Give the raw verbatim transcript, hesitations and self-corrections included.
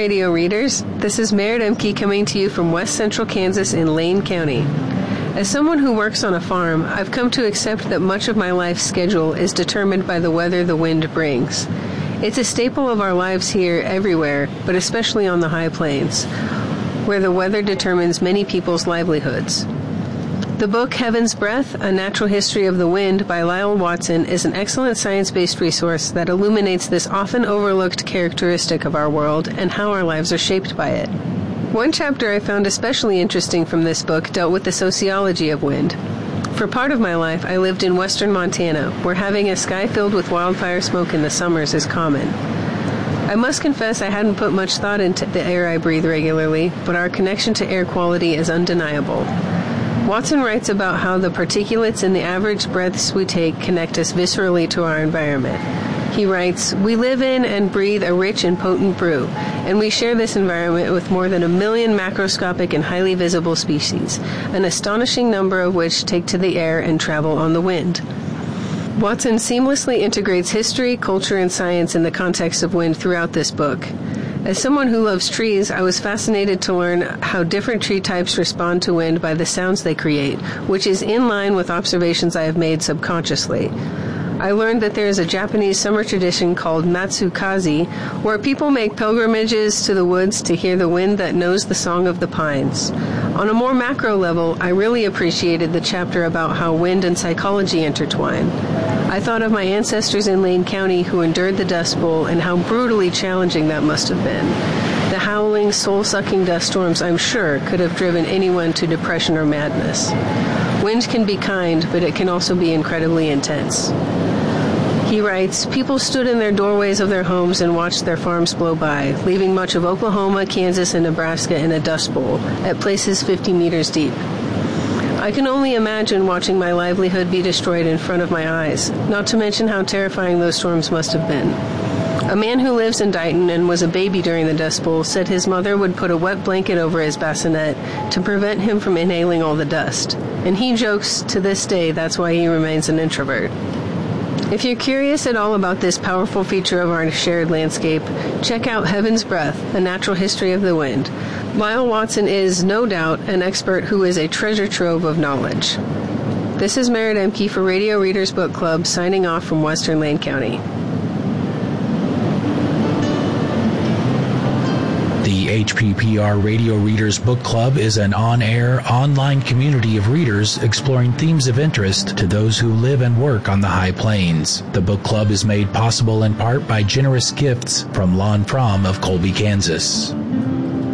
radio readers. This is Merritt Emke coming to you from west central Kansas in Lane County. As someone who works on a farm, I've come to accept that much of my life's schedule is determined by the weather the wind brings. It's a staple of our lives here everywhere, but especially on the high plains, where the weather determines many people's livelihoods. The book Heaven's Breath, A Natural History of the Wind by Lyle Watson is an excellent science-based resource that illuminates this often overlooked characteristic of our world and how our lives are shaped by it. One chapter I found especially interesting from this book dealt with the sociology of wind. For part of my life, I lived in western Montana, where having a sky filled with wildfire smoke in the summers is common. I must confess I hadn't put much thought into the air I breathe regularly, but our connection to air quality is undeniable. Watson writes about how the particulates in the average breaths we take connect us viscerally to our environment. He writes, "We live in and breathe a rich and potent brew, and we share this environment with more than a million macroscopic and highly visible species, an astonishing number of which take to the air and travel on the wind." Watson seamlessly integrates history, culture, and science in the context of wind throughout this book. As someone who loves trees, I was fascinated to learn how different tree types respond to wind by the sounds they create, which is in line with observations I have made subconsciously. I learned that there is a Japanese summer tradition called Matsukaze, where people make pilgrimages to the woods to hear the wind that knows the song of the pines. On a more macro level, I really appreciated the chapter about how wind and psychology intertwine. I thought of my ancestors in Lane County who endured the Dust Bowl and how brutally challenging that must have been. The howling, soul-sucking dust storms, I'm sure, could have driven anyone to depression or madness. Wind can be kind, but it can also be incredibly intense. He writes, "People stood in their doorways of their homes and watched their farms blow by, leaving much of Oklahoma, Kansas, and Nebraska in a dust bowl, at places fifty meters deep. I can only imagine watching my livelihood be destroyed in front of my eyes, not to mention how terrifying those storms must have been. A man who lives in Dighton and was a baby during the Dust Bowl said his mother would put a wet blanket over his bassinet to prevent him from inhaling all the dust. And he jokes to this day that's why he remains an introvert." If you're curious at all about this powerful feature of our shared landscape, check out Heaven's Breath, A Natural History of the Wind. Lyle Watson is, no doubt, an expert who is a treasure trove of knowledge. This is Merritt Emke for Radio Readers Book Club, signing off from Western Lane County. The H P P R Radio Readers Book Club is an on-air, online community of readers exploring themes of interest to those who live and work on the High Plains. The book club is made possible in part by generous gifts from Lon Fromm of Colby, Kansas.